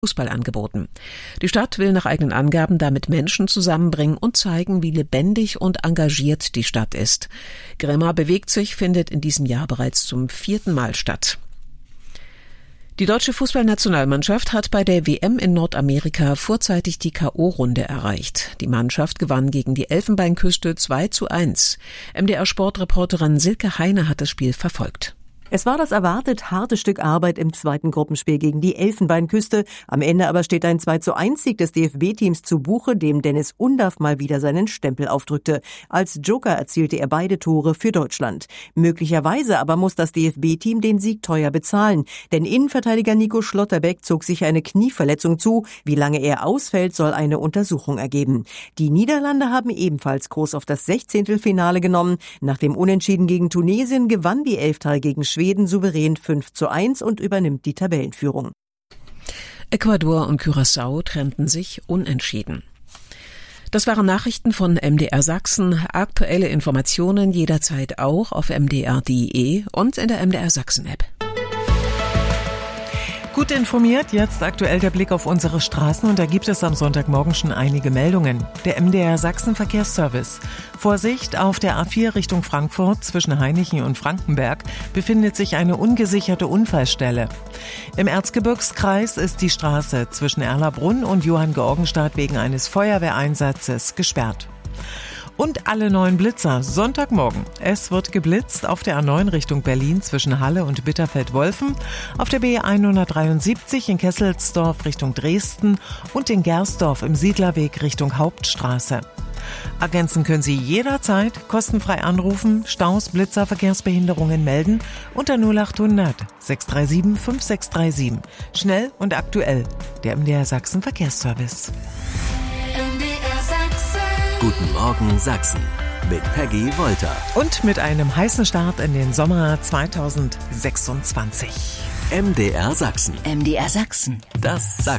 Fußball angeboten. Die Stadt will nach eigenen Angaben damit Menschen zusammenbringen und zeigen, wie lebendig und engagiert die Stadt ist. Grimma bewegt sich findet in diesem Jahr bereits zum 4. Mal statt. Die deutsche Fußballnationalmannschaft hat bei der WM in Nordamerika vorzeitig die K.O.-Runde erreicht. Die Mannschaft gewann gegen die Elfenbeinküste 2:1. MDR-Sportreporterin Silke Heine hat das Spiel verfolgt. Es war das erwartet harte Stück Arbeit im zweiten Gruppenspiel gegen die Elfenbeinküste. Am Ende aber steht ein 2:1-Sieg des DFB-Teams zu Buche, dem Dennis Undaff mal wieder seinen Stempel aufdrückte. Als Joker erzielte er beide Tore für Deutschland. Möglicherweise aber muss das DFB-Team den Sieg teuer bezahlen. Denn Innenverteidiger Nico Schlotterbeck zog sich eine Knieverletzung zu. Wie lange er ausfällt, soll eine Untersuchung ergeben. Die Niederlande haben ebenfalls Kurs auf das 16. genommen. Nach dem Unentschieden gegen Tunesien gewann die Elftal gegen Schweden souverän 5:1 und übernimmt die Tabellenführung. Ecuador und Curaçao trennten sich unentschieden. Das waren Nachrichten von MDR Sachsen. Aktuelle Informationen jederzeit auch auf mdr.de und in der MDR Sachsen App. Gut informiert, jetzt aktuell der Blick auf unsere Straßen und da gibt es am Sonntagmorgen schon einige Meldungen. Der MDR Sachsen Verkehrsservice. Vorsicht, auf der A4 Richtung Frankfurt zwischen Hainichen und Frankenberg befindet sich eine ungesicherte Unfallstelle. Im Erzgebirgskreis ist die Straße zwischen Erlabrunn und Johanngeorgenstadt wegen eines Feuerwehreinsatzes gesperrt. Und alle neuen Blitzer, Sonntagmorgen. Es wird geblitzt auf der A9 Richtung Berlin zwischen Halle und Bitterfeld-Wolfen, auf der B173 in Kesselsdorf Richtung Dresden und in Gersdorf im Siedlerweg Richtung Hauptstraße. Ergänzen können Sie jederzeit kostenfrei anrufen, Staus, Blitzer, Verkehrsbehinderungen melden unter 0800 637 5637. Schnell und aktuell, der MDR Sachsen Verkehrsservice. Guten Morgen Sachsen mit Peggy Wolter. Und mit einem heißen Start in den Sommer 2026. MDR Sachsen. MDR Sachsen. Das Sachsen.